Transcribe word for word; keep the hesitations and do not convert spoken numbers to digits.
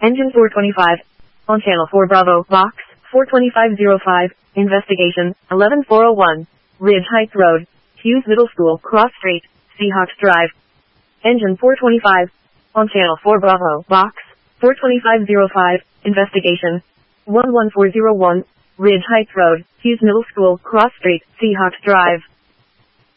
Engine four twenty-five. On Channel four Bravo, Box, four twenty-five oh five, Investigation, eleven four oh one, Ridge Heights Road, Hughes Middle School, Cross Street, Seahawks Drive. Engine four twenty-five. On Channel four Bravo, Box, four twenty-five oh five, Investigation, one one four oh one, Ridge Heights Road, Hughes Middle School, Cross Street, Seahawks Drive.